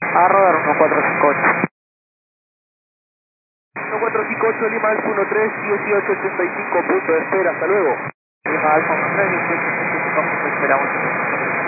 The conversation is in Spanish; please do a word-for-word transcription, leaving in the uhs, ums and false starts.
A rodar uno cuatro cinco ocho. uno cuatro cinco ocho Lima Alfa uno tres dieciocho ochenta y cinco, punto de espera, hasta luego. Lima Alfa uno tres dieciocho ochenta y cinco, esperamos.